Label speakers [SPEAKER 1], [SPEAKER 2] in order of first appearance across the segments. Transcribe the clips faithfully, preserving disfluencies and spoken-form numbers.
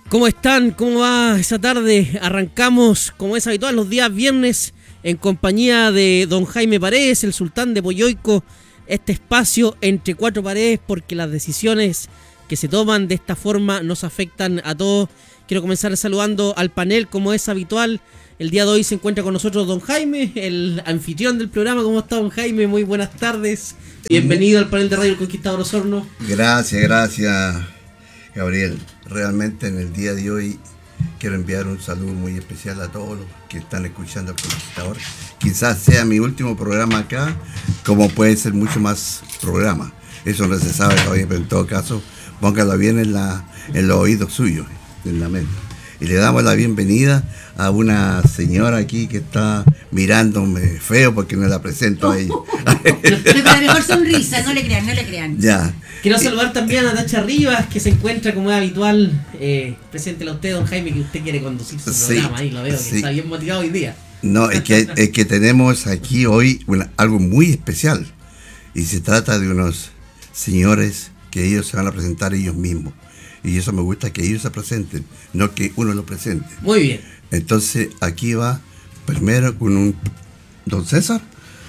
[SPEAKER 1] ¿Cómo están? ¿Cómo va esa tarde? Arrancamos, como es habitual, los días viernes en compañía de don Jaime Paredes, el sultán de Poyoico, este espacio entre cuatro paredes porque las decisiones que se toman de esta forma nos afectan a todos. Quiero comenzar saludando al panel como es habitual. El día de hoy se encuentra con nosotros don Jaime, el anfitrión del programa. ¿Cómo está don Jaime? Muy buenas tardes. Bienvenido al panel de Radio El Conquistador Osorno.
[SPEAKER 2] Gracias, gracias Gabriel. Realmente en el día de hoy quiero enviar un saludo muy especial a todos los que están escuchando al Conquistador. Quizás sea mi último programa acá, como puede ser mucho más programa. Eso no se sabe todavía, pero en todo caso, póngalo bien en, la, en los oídos suyos, en la mente. Y le damos la bienvenida a una señora aquí que está mirándome feo porque no la presento a ella.
[SPEAKER 3] Pero con la mejor sonrisa, no le crean, no le crean.
[SPEAKER 2] Ya.
[SPEAKER 1] Quiero saludar también a Natacha Rivas, que se encuentra como es habitual. Eh, preséntela a usted, don Jaime, que usted quiere conducir su
[SPEAKER 2] sí,
[SPEAKER 1] programa. Ahí lo veo, que
[SPEAKER 2] sí.
[SPEAKER 1] está bien motivado hoy día.
[SPEAKER 2] No, es que, es que tenemos aquí hoy una, algo muy especial. Y se trata de unos señores que ellos se van a presentar ellos mismos. Y eso me gusta, que ellos se presenten, no que uno lo presente.
[SPEAKER 1] Muy bien.
[SPEAKER 2] Entonces aquí va primero con un don César.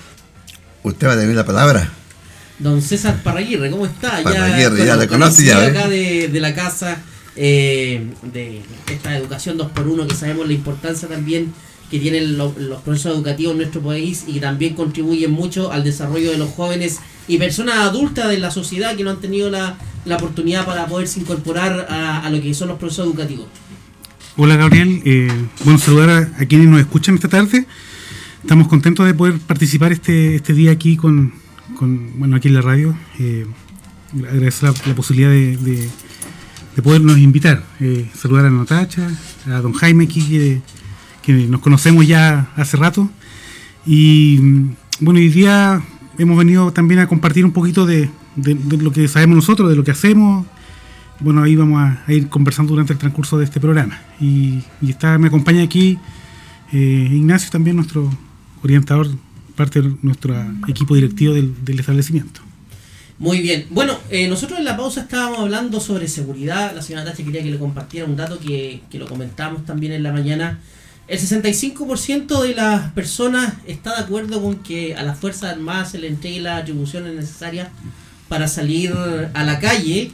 [SPEAKER 2] Usted va a tener la palabra.
[SPEAKER 1] Don César Parraguirre, ¿cómo está?
[SPEAKER 2] Parraguirre, ya, ya le conoce ya.
[SPEAKER 1] Acá de, de la casa eh, de esta educación dos por uno, que sabemos la importancia también que tienen los, los procesos educativos en nuestro país y que también contribuyen mucho al desarrollo de los jóvenes y personas adultas de la sociedad que no han tenido la, la oportunidad para poderse incorporar a, a lo que son los procesos educativos.
[SPEAKER 4] Hola Gabriel, eh, bueno, saludar a, a quienes nos escuchan esta tarde. Estamos contentos de poder participar este este día aquí con, con bueno, aquí en la radio. Eh, agradecer la, la posibilidad de, de, de podernos invitar. Eh, saludar a Natacha, a don Jaime aquí, que, que nos conocemos ya hace rato. Y bueno, hoy día hemos venido también a compartir un poquito de, de, de lo que sabemos nosotros, de lo que hacemos. Bueno, ahí vamos a, a ir conversando durante el transcurso de este programa. Y, y está, me acompaña aquí eh, Ignacio, también nuestro orientador, parte de nuestro equipo directivo del, del establecimiento.
[SPEAKER 1] Muy bien. Bueno, eh, nosotros en la pausa estábamos hablando sobre seguridad. La señora Tacha quería que le compartiera un dato que, que lo comentamos también en la mañana. El sesenta y cinco por ciento de las personas está de acuerdo con que a las Fuerzas Armadas se le entregue las atribuciones necesarias para salir a la calle.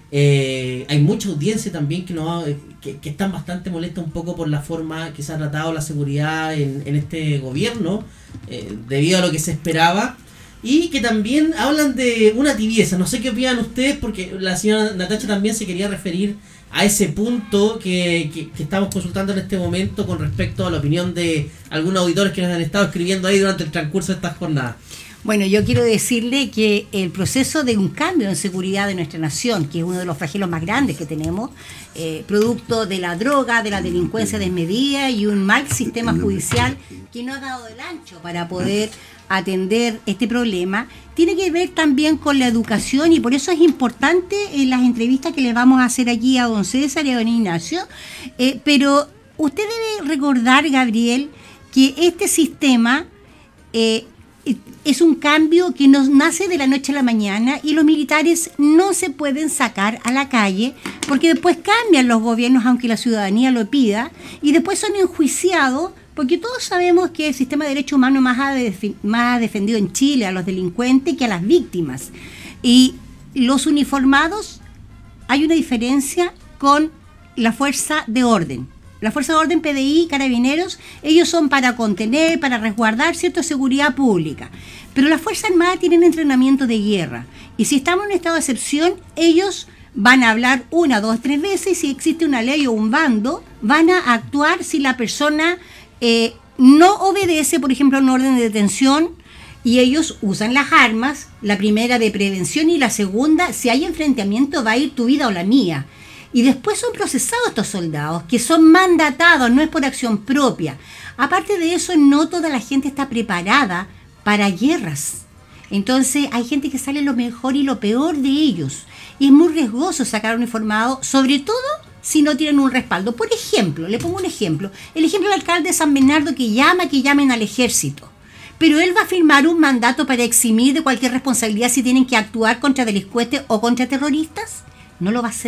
[SPEAKER 1] Eh, hay mucha audiencia también que, no, que, que están bastante molesta un poco por la forma que se ha tratado la seguridad en, en este gobierno, eh, debido a lo que se esperaba, y que también hablan de una tibieza. No sé qué opinan ustedes, porque la señora Natacha también se quería referir a ese punto que, que, que estamos consultando en este momento con respecto a la opinión de algunos auditores que nos han estado escribiendo ahí durante el transcurso de estas jornadas.
[SPEAKER 3] Bueno, yo quiero decirle que el proceso de un cambio en seguridad de nuestra nación, que es uno de los flagelos más grandes que tenemos, eh, producto de la droga, de la delincuencia desmedida y un mal sistema judicial que no ha dado el ancho para poder atender este problema, tiene que ver también con la educación, y por eso es importante en las entrevistas que les vamos a hacer aquí a don César y a don Ignacio. Eh, pero usted debe recordar, Gabriel, que este sistema eh, es un cambio que nos nace de la noche a la mañana, y los militares no se pueden sacar a la calle porque después cambian los gobiernos aunque la ciudadanía lo pida, y después son enjuiciados, porque todos sabemos que el sistema de derechos humanos más ha, def- más ha defendido en Chile a los delincuentes que a las víctimas. Y los uniformados, hay una diferencia con la fuerza de orden. La fuerza de orden, P D I, Carabineros, ellos son para contener, para resguardar cierta seguridad pública. Pero las Fuerzas Armadas tienen entrenamiento de guerra. Y si estamos en un estado de excepción, ellos van a hablar una, dos, tres veces, y si existe una ley o un bando, van a actuar si la persona eh, no obedece, por ejemplo, a un orden de detención, y ellos usan las armas, la primera de prevención y la segunda, si hay enfrentamiento, va a ir tu vida o la mía. Y después son procesados estos soldados, que son mandatados, no es por acción propia. Aparte de eso, no toda la gente está preparada para guerras. Entonces hay gente que sale lo mejor y lo peor de ellos. Y es muy riesgoso sacar uniformado, sobre todo si no tienen un respaldo. Por ejemplo, le pongo un ejemplo. El ejemplo del alcalde de San Bernardo, que llama que llamen al ejército. Pero él va a firmar un mandato para eximir de cualquier responsabilidad si tienen que actuar contra delincuentes o contra terroristas. No lo va a hacer.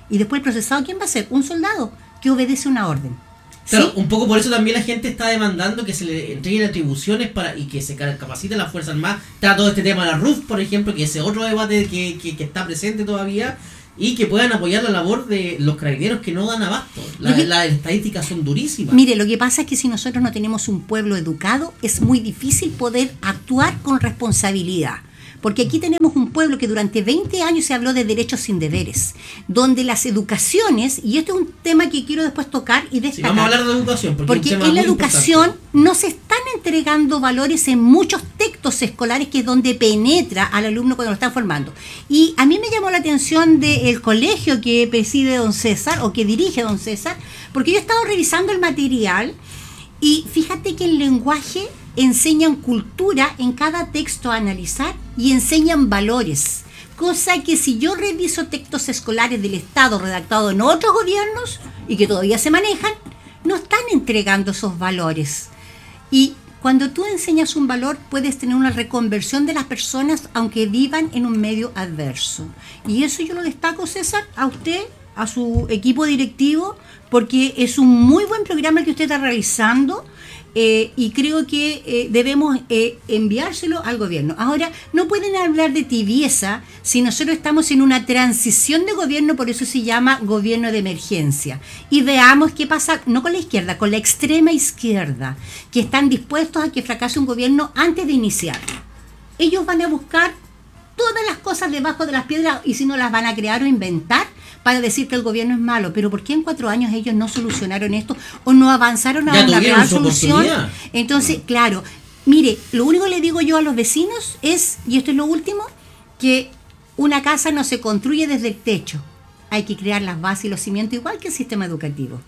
[SPEAKER 3] Y después el procesado, ¿quién va a ser? Un soldado que obedece una orden.
[SPEAKER 1] Claro,
[SPEAKER 3] ¿Sí?
[SPEAKER 1] un poco por eso también la gente está demandando que se le entreguen atribuciones para y que se capaciten las Fuerzas Armadas. Está todo este tema de la R U F, por ejemplo, que ese otro debate que, que, que está presente todavía, y que puedan apoyar la labor de los carabineros que no dan abasto. La,
[SPEAKER 3] que,
[SPEAKER 1] las estadísticas son durísimas.
[SPEAKER 3] Mire, lo que pasa es que si nosotros no tenemos un pueblo educado, es muy difícil poder actuar con responsabilidad. Porque aquí tenemos un pueblo que durante veinte años se habló de derechos sin deberes, donde las educaciones, y esto es un tema que quiero después tocar y destacar.
[SPEAKER 1] Sí, vamos a hablar de educación, porque,
[SPEAKER 3] porque
[SPEAKER 1] es un tema
[SPEAKER 3] en la
[SPEAKER 1] muy
[SPEAKER 3] educación
[SPEAKER 1] importante.
[SPEAKER 3] no se están entregando valores en muchos textos escolares, que es donde penetra al alumno cuando lo están formando. Y a mí me llamó la atención del colegio que preside don César, o que dirige don César, porque yo he estado revisando el material y fíjate que el lenguaje enseñan cultura en cada texto a analizar y enseñan valores, cosa que si yo reviso textos escolares del Estado redactados en otros gobiernos y que todavía se manejan, no están entregando esos valores. Y cuando tú enseñas un valor, puedes tener una reconversión de las personas aunque vivan en un medio adverso. Y eso yo lo destaco, César, a usted, a su equipo directivo, porque es un muy buen programa el que usted está realizando. Eh, y creo que eh, debemos eh, enviárselo al gobierno. Ahora, no pueden hablar de tibieza si nosotros estamos en una transición de gobierno, por eso se llama gobierno de emergencia. Y veamos qué pasa, no con la izquierda, con la extrema izquierda, que están dispuestos a que fracase un gobierno antes de iniciar. Ellos van a buscar todas las cosas debajo de las piedras, y si no las van a crear o inventar para decir que el gobierno es malo. Pero ¿por qué en cuatro años ellos no solucionaron esto o no avanzaron a una real solución? Entonces, claro, mire, lo único que le digo yo a los vecinos es, y esto es lo último, que una casa no se construye desde el techo. Hay que crear las bases y los cimientos, igual que el sistema educativo.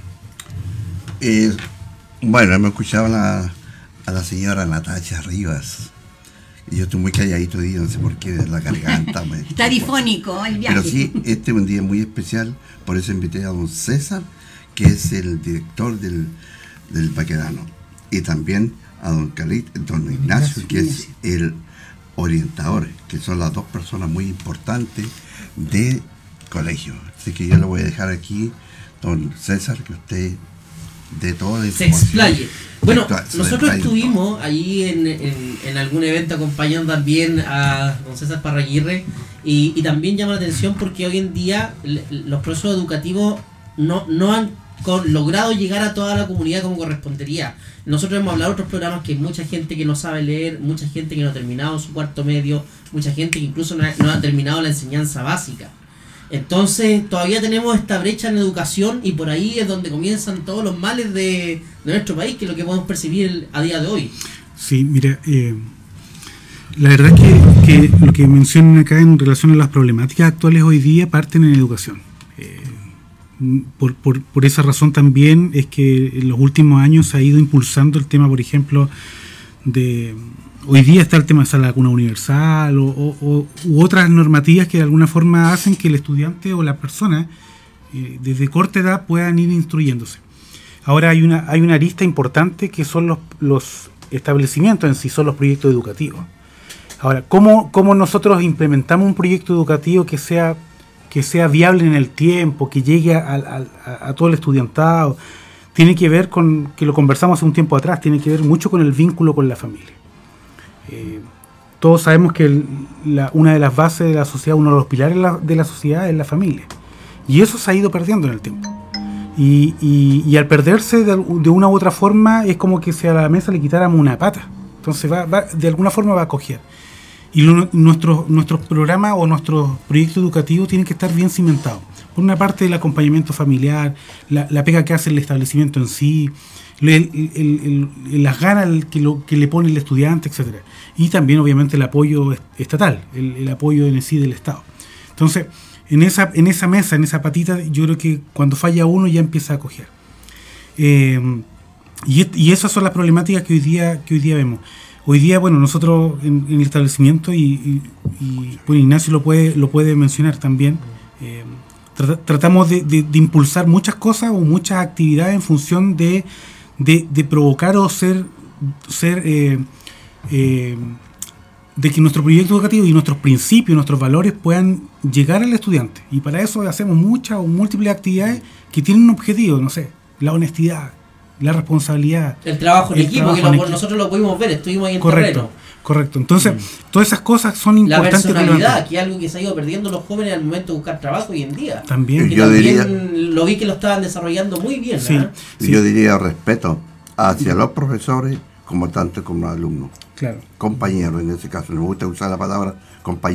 [SPEAKER 2] Eh, bueno, hemos escuchado a la, a la señora Natacha Rivas. Y yo estoy muy calladito hoy día, no sé por qué, de la garganta. Me,
[SPEAKER 3] Está difónico el viaje.
[SPEAKER 2] Pero sí, este es un día muy especial, por eso invité a don César, que es el director del, del Baquedano, y también a don, Calit, don Ignacio, que es el orientador, que son las dos personas muy importantes del colegio. Así que yo le voy a dejar aquí, don César, que usted dé toda la información.
[SPEAKER 1] Se explaye. Bueno,
[SPEAKER 2] se
[SPEAKER 1] nosotros
[SPEAKER 2] explaye
[SPEAKER 1] estuvimos
[SPEAKER 2] todo.
[SPEAKER 1] allí en, en, en algún evento acompañando también a don César Parraguirre, y, y también llama la atención porque hoy en día l- los procesos educativos no, no han con, logrado llegar a toda la comunidad como correspondería. Nosotros hemos hablado en otros programas que hay mucha gente que no sabe leer, mucha gente que no ha terminado su cuarto medio, mucha gente que incluso no ha, no ha terminado la enseñanza básica. Entonces todavía tenemos esta brecha en la educación, y por ahí es donde comienzan todos los males de, de nuestro país, que es lo que podemos percibir a día de hoy.
[SPEAKER 4] Sí, mira, eh, la verdad es que, que lo que mencionan acá en relación a las problemáticas actuales hoy día parten en educación. Eh, por, por, por esa razón también es que en los últimos años se ha ido impulsando el tema, por ejemplo, de... Hoy día está el tema de la vacuna universal o, o, o, u otras normativas que de alguna forma hacen que el estudiante o la persona eh, desde corta edad puedan ir instruyéndose. Ahora hay una hay una arista importante que son los, los establecimientos en sí, son los proyectos educativos. Ahora, ¿cómo, cómo nosotros implementamos un proyecto educativo que sea, que sea viable en el tiempo, que llegue a, a, a, a todo el estudiantado? Tiene que ver con, que lo conversamos hace un tiempo atrás, tiene que ver mucho con el vínculo con la familia. Eh, todos sabemos que el, la, una de las bases de la sociedad, uno de los pilares de la, de la sociedad es la familia, y eso se ha ido perdiendo en el tiempo, y, y, y al perderse de, de una u otra forma es como que si a la mesa le quitáramos una pata, entonces va, va, de alguna forma va a coger, y lo, nuestros nuestros programas o nuestros proyectos educativos tienen que estar bien cimentados. Por una parte, el acompañamiento familiar, la, la pega que hace el establecimiento en sí, el, el, el, el, las ganas que, lo, que le pone el estudiante, etcétera. Y también, obviamente, el apoyo estatal, el, el apoyo en sí del Estado. Entonces, en esa, en esa mesa, en esa patita, yo creo que cuando falla uno ya empieza a coger. Eh, y, y esas son las problemáticas que hoy día, que hoy día vemos. Hoy día, bueno, nosotros en, en el establecimiento, y, y, y bueno, Ignacio lo puede, lo puede mencionar también, eh, tratamos de, de, de impulsar muchas cosas o muchas actividades en función de, de, de provocar o ser, ser eh, eh, de que nuestro proyecto educativo y nuestros principios, nuestros valores puedan llegar al estudiante. Y para eso hacemos muchas o múltiples actividades que tienen un objetivo, no sé, la honestidad, la responsabilidad.
[SPEAKER 1] El trabajo en
[SPEAKER 4] el
[SPEAKER 1] equipo,
[SPEAKER 4] trabajo
[SPEAKER 1] que
[SPEAKER 4] en
[SPEAKER 1] lo-
[SPEAKER 4] equipo.
[SPEAKER 1] nosotros lo pudimos ver, estuvimos ahí en
[SPEAKER 4] Correcto,
[SPEAKER 1] terreno.
[SPEAKER 4] correcto. Entonces,
[SPEAKER 1] Mm.
[SPEAKER 4] todas esas cosas son
[SPEAKER 1] La
[SPEAKER 4] importantes.
[SPEAKER 1] personalidad,
[SPEAKER 4] relevantes.
[SPEAKER 1] que es algo que se ha ido perdiendo los jóvenes al momento de buscar trabajo hoy en día.
[SPEAKER 4] También.
[SPEAKER 1] Que
[SPEAKER 2] Yo
[SPEAKER 1] también
[SPEAKER 2] diría-
[SPEAKER 1] lo vi que lo estaban desarrollando muy bien.
[SPEAKER 4] Sí,
[SPEAKER 1] ¿ah?
[SPEAKER 4] sí,
[SPEAKER 2] Yo diría respeto hacia los profesores como tanto como los alumnos.
[SPEAKER 4] claro.
[SPEAKER 2] Compañeros, en ese caso, no me gusta usar la palabra compañero.